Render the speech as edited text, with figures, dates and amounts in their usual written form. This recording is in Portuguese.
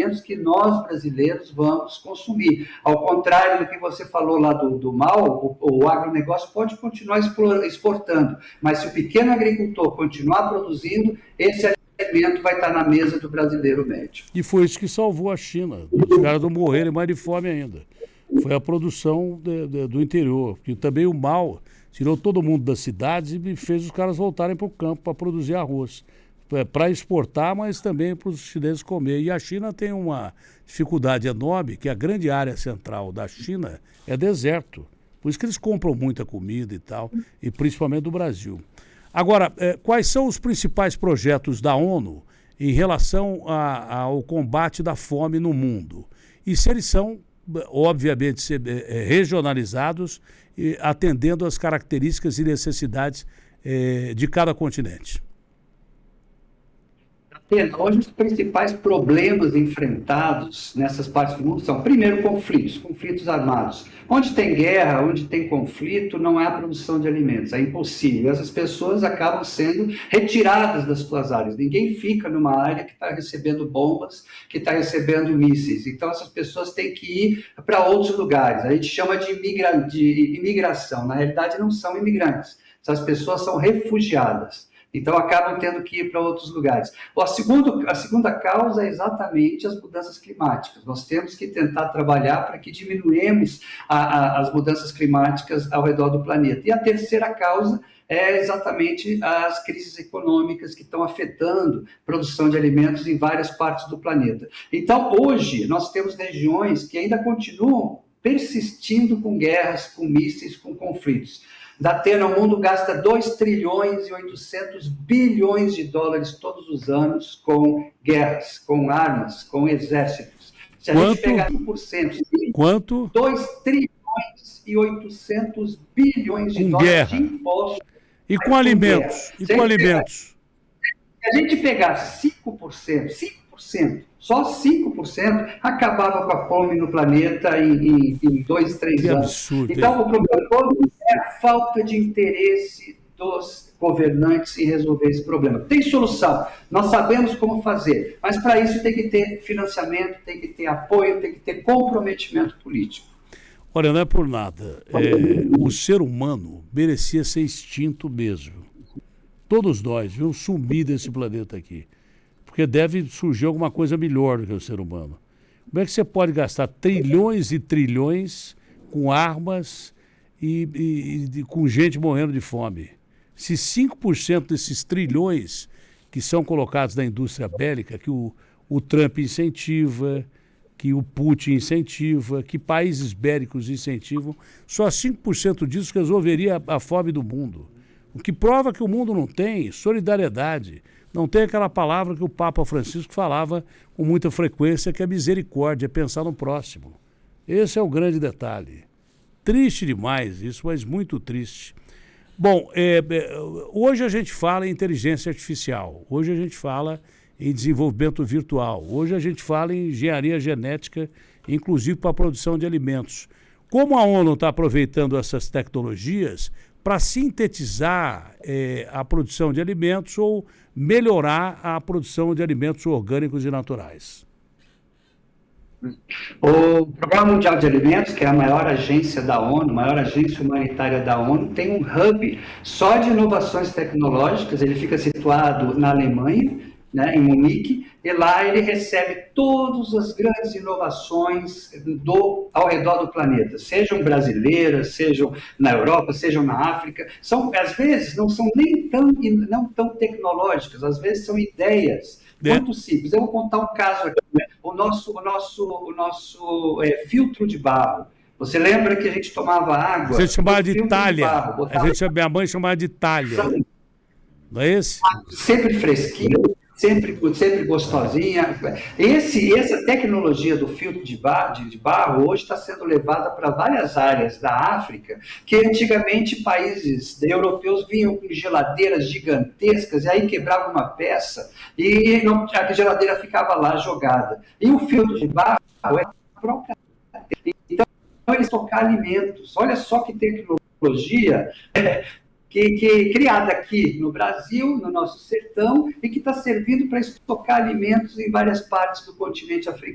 alimentos que nós, brasileiros, vamos consumir. Ao contrário do que você falou lá do mal, o agronegócio pode continuar exportando, mas se o pequeno agricultor continuar produzindo, esse alimento vai estar na mesa do brasileiro médio. E foi isso que salvou a China. Os caras não morrerem mais de fome ainda. Foi a produção do interior, porque também o mal tirou todo mundo das cidades e fez os caras voltarem para o campo para produzir arroz. Para exportar, mas também para os chineses comer. E a China tem uma dificuldade enorme, que a grande área central da China é deserto. Por isso que eles compram muita comida e tal, e principalmente do Brasil. Agora, quais são os principais projetos da ONU em relação ao combate da fome no mundo? E se eles são, obviamente, regionalizados, atendendo às características e necessidades de cada continente? Hoje, os principais problemas enfrentados nessas partes do mundo são, primeiro, conflitos armados. Onde tem guerra, onde tem conflito, não há produção de alimentos, é impossível. Essas pessoas acabam sendo retiradas das suas áreas. Ninguém fica numa área que está recebendo bombas, que está recebendo mísseis. Então, essas pessoas têm que ir para outros lugares. A gente chama de imigração. Na realidade, não são imigrantes. Essas pessoas são refugiadas. Então, acabam tendo que ir para outros lugares. A segunda causa é exatamente as mudanças climáticas. Nós temos que tentar trabalhar para que diminuamos as mudanças climáticas ao redor do planeta. E a terceira causa é exatamente as crises econômicas que estão afetando a produção de alimentos em várias partes do planeta. Então, hoje, nós temos regiões que ainda continuam persistindo com guerras, com mísseis, com conflitos. Datena, o mundo gasta 2 trilhões e 800 bilhões de dólares todos os anos com guerras, com armas, com exércitos. Se a gente pegar 1%... Quanto? 2 trilhões e 800 bilhões de dólares de impostos. E com alimentos? E com alimentos? Se a gente pegasse 5%, só 5%, acabava com a fome no planeta em 2, 3 anos. Absurdo, então, o problema todo é a falta de interesse dos governantes em resolver esse problema. Tem solução, nós sabemos como fazer, mas para isso tem que ter financiamento, tem que ter apoio, tem que ter comprometimento político. Olha, não é por nada. O ser humano merecia ser extinto mesmo. Todos nós devíamos sumir desse planeta aqui. Porque deve surgir alguma coisa melhor do que o ser humano. Como é que você pode gastar trilhões e trilhões com armas e com gente morrendo de fome? Se 5% desses trilhões que são colocados na indústria bélica, que o Trump incentiva, que o Putin incentiva, que países bélicos incentivam, só 5% disso resolveria a fome do mundo. O que prova que o mundo não tem solidariedade. Não tem aquela palavra que o Papa Francisco falava com muita frequência, que é misericórdia, é pensar no próximo. Esse é o grande detalhe. Triste demais isso, mas muito triste. Bom, hoje a gente fala em inteligência artificial, hoje a gente fala em desenvolvimento virtual, hoje a gente fala em engenharia genética, inclusive para a produção de alimentos. Como a ONU está aproveitando essas tecnologias para sintetizar a produção de alimentos ou melhorar a produção de alimentos orgânicos e naturais? O Programa Mundial de Alimentos, que é a maior agência da ONU, a maior agência humanitária da ONU, tem um hub só de inovações tecnológicas. Ele fica situado na Alemanha, né, em Munique, e lá ele recebe todas as grandes inovações ao redor do planeta, sejam brasileiras, sejam na Europa, sejam na África. Às vezes não são nem não tão tecnológicas, às vezes são ideias muito simples. Eu vou contar um caso aqui, né? O nosso filtro de barro. Você lembra que a gente tomava água? Você chamava de talha. Minha mãe chamava de talha. Não é esse? Sempre fresquinho, sempre gostosinha. Essa tecnologia do filtro de barro hoje está sendo levada para várias áreas da África, que antigamente países europeus vinham com geladeiras gigantescas, e aí quebrava uma peça e a geladeira ficava lá jogada. E o filtro de barro é a própria. Então, eles tocar alimentos. Olha só que tecnologia que criada aqui no Brasil, no nosso sertão, e que está servindo para estocar alimentos em várias partes do continente africano.